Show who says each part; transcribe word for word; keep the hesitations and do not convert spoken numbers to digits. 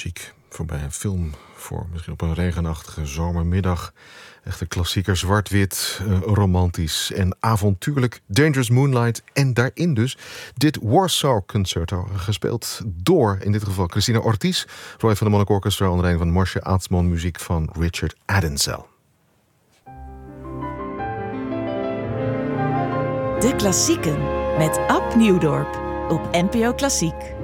Speaker 1: muziek voor bij een film, voor misschien op een regenachtige zomermiddag. Echte klassieker, zwart-wit, uh, romantisch en avontuurlijk. Dangerous Moonlight en daarin dus dit Warsaw Concerto, gespeeld door, in dit geval, Cristina Ortiz, Roy van de Monarch Orchestra, onder leiding van Marcia Atzmon, muziek van Richard Adensel.
Speaker 2: De Klassieken met Ab Nieuwdorp op N P O Klassiek.